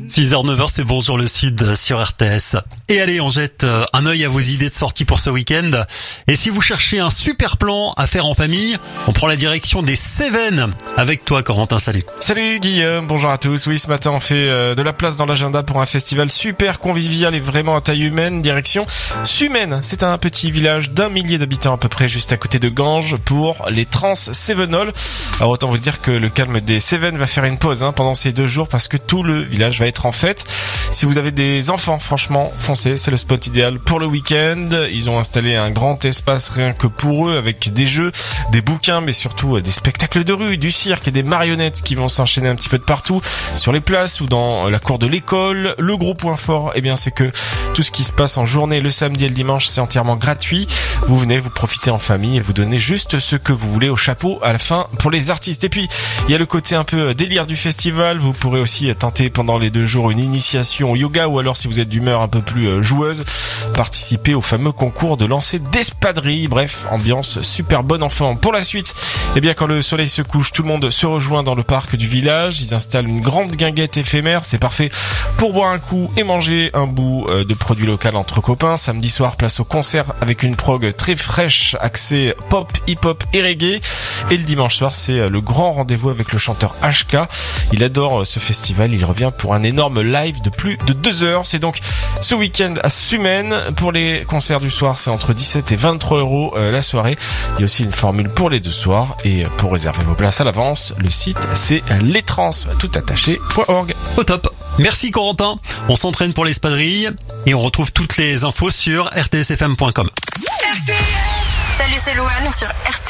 6h-9h, c'est Bonjour le Sud sur RTS. Et allez, on jette un œil à vos idées de sortie pour ce week-end. Et si vous cherchez un super plan à faire en famille, on prend la direction des Cévennes. Avec toi, Corentin, salut. Salut Guillaume, bonjour à tous. Oui, ce matin, on fait de la place dans l'agenda pour un festival super convivial et vraiment à taille humaine. Direction Sumène. C'est un petit village d'1 millier d'habitants à peu près, juste à côté de Ganges, pour les Trans Cévenols. Alors autant vous dire que le calme des Cévennes va faire une pause pendant ces 2 jours parce que tout le village va être en fête. Si vous avez des enfants, franchement, foncez, c'est le spot idéal pour le week-end. Ils ont installé un grand espace rien que pour eux avec des jeux, des bouquins, mais surtout des spectacles de rue, du cirque et des marionnettes qui vont s'enchaîner un petit peu de partout sur les places ou dans la cour de l'école. Le gros point fort, c'est que tout ce qui se passe en journée, le samedi et le dimanche, c'est entièrement gratuit. Vous venez, vous profitez en famille et vous donnez juste ce que vous voulez au chapeau à la fin pour les artistes. Et puis, il y a le côté un peu délire du festival. Vous pourrez aussi tenter pendant les 2 jours une initiation au yoga, ou alors si vous êtes d'humeur un peu plus joueuse, participer au fameux concours de lancer d'espadrilles. Bref, ambiance super bonne enfant. Pour la suite, quand le soleil se couche, tout le monde se rejoint dans le parc du village. Ils installent une grande guinguette éphémère. C'est parfait pour boire un coup et manger un bout de produit local entre copains. Samedi soir, place au concert avec une prog très fraîche, axée pop, hip-hop et reggae. Et le dimanche soir, c'est le grand rendez-vous avec le chanteur HK. Il adore ce festival. Il revient pour un énorme live de plus de 2 heures. C'est donc ce week-end à Sumène. Pour les concerts du soir, c'est entre 17 et 23 euros la soirée. Il y a aussi une formule pour les 2 soirs. Et pour réserver vos places à l'avance, le site, c'est lestrans.org. Au top. Merci Corentin. On s'entraîne pour l'espadrille et on retrouve toutes les infos sur rtsfm.com. Salut, c'est Louane sur RTS.